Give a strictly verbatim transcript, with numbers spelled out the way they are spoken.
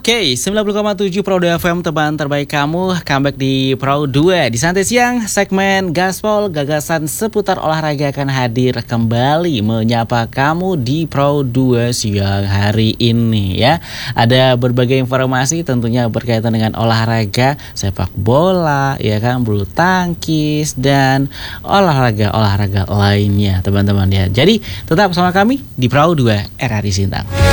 Oke, sembilan puluh koma tujuh Pro dua F M, teman terbaik kamu. Comeback di Pro dua. Di Santai Siang, segmen Gaspol Gagasan seputar olahraga akan hadir kembali menyapa kamu di Pro dua siang hari ini ya. Ada berbagai informasi tentunya berkaitan dengan olahraga, sepak bola, ya kan, bulu tangkis dan olahraga-olahraga lainnya, teman-teman ya. Jadi, tetap sama kami di Pro dua R R I Sintang.